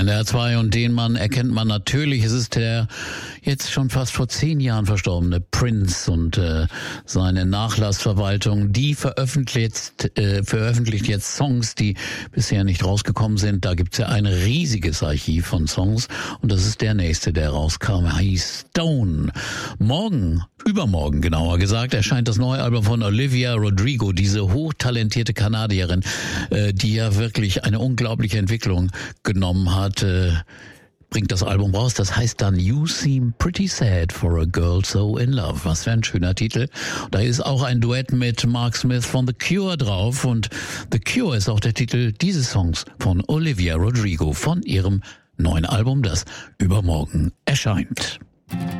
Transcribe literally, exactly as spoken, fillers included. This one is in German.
N D R zwei und den Mann erkennt man natürlich. Es ist der jetzt schon fast vor zehn Jahren verstorbene Prince und äh, seine Nachlassverwaltung, die veröffentlicht, äh, veröffentlicht jetzt Songs, die bisher nicht rausgekommen sind. Da gibt's ja ein riesiges Archiv von Songs und das ist der nächste, der rauskam. Hieß Stone. Morgen, übermorgen genauer gesagt, erscheint das neue Album von Olivia Rodrigo, diese hochtalentierte Kanadierin, äh, die ja wirklich eine unglaubliche Entwicklung genommen hat. Äh, bringt das Album raus, das heißt dann You Seem Pretty Sad for a Girl So in Love. Was für ein schöner Titel. Da ist auch ein Duett mit Mark Smith von The Cure drauf und The Cure ist auch der Titel dieses Songs von Olivia Rodrigo von ihrem neuen Album, das übermorgen erscheint.